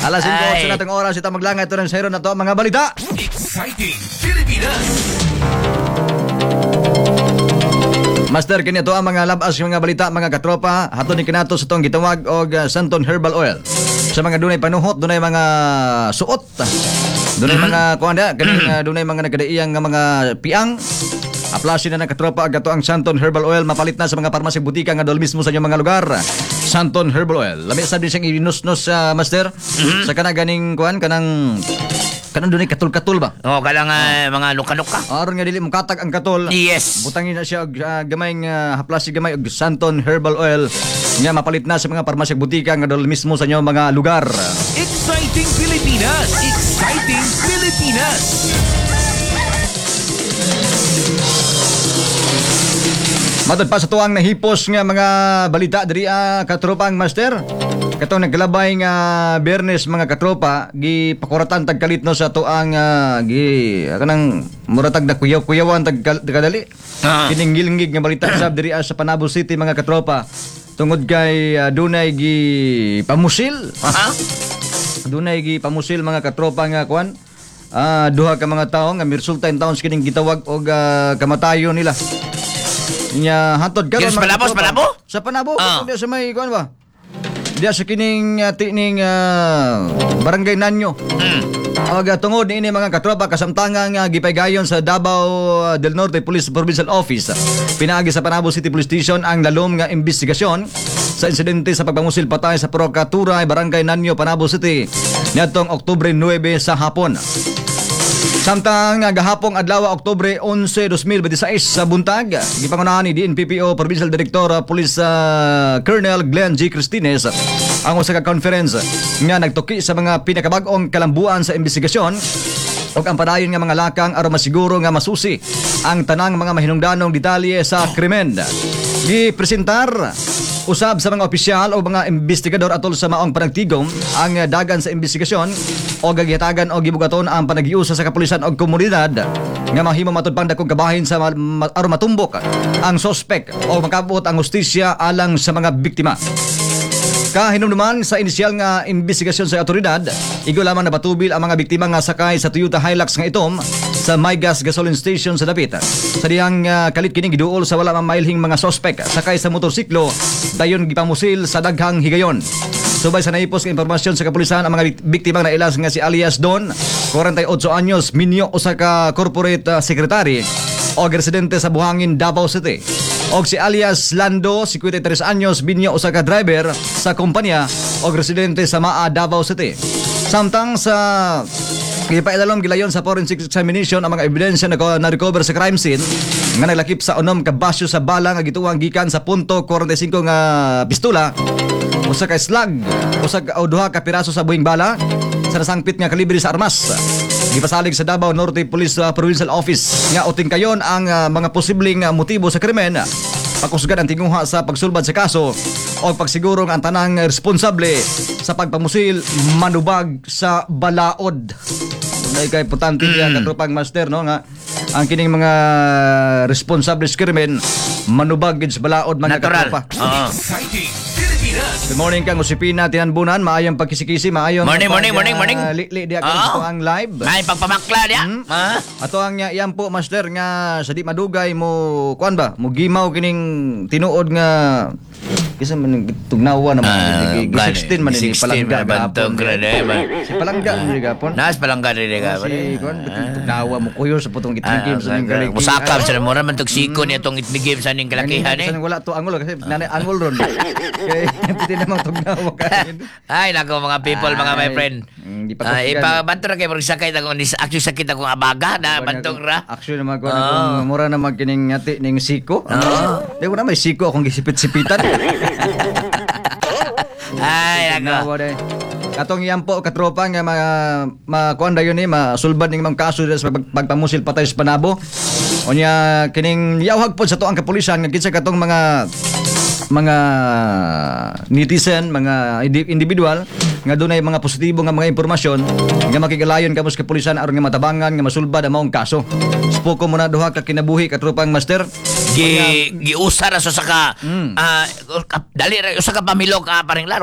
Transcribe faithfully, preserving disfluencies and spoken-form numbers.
Alas singko sa natong oras ito maglangay ito ng sayro na to mga balita. Exciting Pilipinas. Master, kini ito ang mga labas mga balita mga katropa. Hato ni kinato sa itong gitawag og uh, Santon Herbal Oil. Sa mga dunay panuhot, dunay mga suot. Dunay mm-hmm. mga kuan da, kaning uh, dunay mga nagkadaiyang nga mga piang. Aplasin na ng katropa agato ang Santon Herbal Oil mapalit na sa mga parmasy butika nga dol mismo sa inyong mga lugar. Santon Herbal Oil. Lami sa din siyang inusnos sa uh, master mm-hmm. sa kana ganing kuan kanang kanang dunay katul-katul ba? Oh, kalang uh, mga luka-luka. Aron nga dili mukatag ang katul. Yes. Butangin na siya og uh, gamay nga haplasi gamay og Santon Herbal Oil nga mapalit na sa mga parmasy butika nga dol mismo sa inyong mga lugar. Exciting Pilipinas. Exciting Pilipinas. Matod pa sa tuwang nahipos nga mga balita diri uh, katropang master. Katong nagkalabay nga Biyernes mga katropa gi pakuratan tagkalit no sa tuang uh, gi kanang muratag na kuyaw-kuyawan tagkadali. Uh-huh. Kininggilingig nga balita sab diri uh, sa Panabo City mga katropa. Tungod kay uh, dunay gi pamusil. Aha. Dunay gi pamusil mga katropa nga kuan. Ah, uh, duha ka mga tawo nga mirsulta in towns kining gitawag og uh, kamatayon nila. Nya hantod karon sa Panabo, sa Panabo? Sa Panabo, uh. sa may kuan ba? Diya sa kining uh, tining uh, Barangay Nanyo. Mm. Og uh, tungod ini mga katropa kasamtangan nga gipaygayon sa Davao del Norte Police Provincial Office. Pinaagi sa Panabo City Police Station ang lalom nga investigasyon sa insidente sa pagpamusil patay sa Prokatura Barangay Nanyo, Panabo City niadtong Oktubre nine sa hapon. Samtang nga gahapong adlaw Oktubre eleven, twenty twenty-six sa buntag, gipangunahan ni D N P P O Provincial Director uh, Police uh, Colonel Glenn G. Cristines ang usa ka conference nga nagtuki sa mga pinakabag-ong kalambuan sa investigasyon ug ang padayon nga mga lakang aron masiguro nga masusi ang tanang mga mahinungdanong detalye sa krimen. Gipresentar usab sa mga opisyal o mga investigador atol sa maong panagtigom ang dagan sa investigasyon o gagihatagan o gibugaton ang panagiusa sa kapulisan o komunidad nga mahimo matud pang dakong kabahin sa ma- ma- aron matumbok ang sospek o makabot ang hustisya alang sa mga biktima. Kahinumduman sa inisyal nga investigasyon sa otoridad, igo lamang napatubil ang mga biktima nga sakay sa Toyota Hilux nga itom sa Maygas Gasoline Station sa Dapit. Sa diyang uh, kalit kining giduol sa wala mamailhing mga sospek sakay sa motorsiklo dayon gipamusil sa daghang higayon. Subay sa naipos nga impormasyon sa kapulisan ang mga biktima na ilas nga si alias Don, forty-eight anyos, minyo usa ka corporate uh, secretary o residente sa Buhangin, Davao City. Og si alias Lando, fifty-three anyos, binyo usa ka driver sa kumpanya og residente sa Maa, Davao City. Samtang sa ipailalom gilayon sa forensic examination ang mga ebidensya na na-recover sa crime scene nga naglakip sa unom ka basyo sa bala nga gituwang gikan sa punto forty-five nga pistola, usa ka slug, usa ka o duha ka piraso sa buhing bala sa nasangpit nga kalibre sa armas. Gipasalig sa Davao Norte Police uh, Provincial Office nga uting kayon ang uh, mga posibleng uh, motibo sa krimen, pakusgan ang tinguha sa pagsulbad sa kaso o pagsiguro nga ang tanang responsable sa pagpamusil manubag sa balaod. Nay kay importante mm. diya katropang master no nga ang kining mga responsable sa krimen manubag gid sa balaod mga katropa. Oo. Good morning kang Usipina Tinanbunan, maayong pagkisikisi, maayong morning, morning, morning, morning. Li-li di ako ang live. Ay pagpamakla dia. Hmm? Ah? Ato ang uh, iyan po master nga sa di madugay mo kuan ba? Mo gimaw kining tinuod nga kisa man tugnawa naman uh, sixteen man ni palangga gapon. Si palangga ni gapon. Nas palangga ni gapon. Si kuan tugnawa mo kuyo sa putong itmigim sa ning kalakihan. Musakab sa mo ra man tug siko ni atong itmigim sa ning kalakihan eh. Wala to angol kasi nanay angol ron. Kay piti namang tugnawa kanin. Ay nako mga people, mga my friend. Ay ipabanto ra kay murag sakay akong actually sakit akong abaga na bantog ra. Actually naman ko na mura na magkining ngati ning siko. Di ko na may siko akong gisipit-sipitan. Ay nako. Katong iyan po katropa nga ma, makuan dayon ni masulbad ning mga kaso sa pagpamusil patay sa Panabo. Unya kining yawhag po sa tuang kapulisan nga kinsa katong mga mga netizen, mga individual nga dunay mga positibo nga mga impormasyon nga makigalayon kamo sa kapulisan aron nga matabangan nga masulbad ang maong kaso. Spoko mo na duha ka kinabuhi katropang master. Gi giusa ra sa saka mm. uh, dali ra usa ka pamilok uh, paring laro.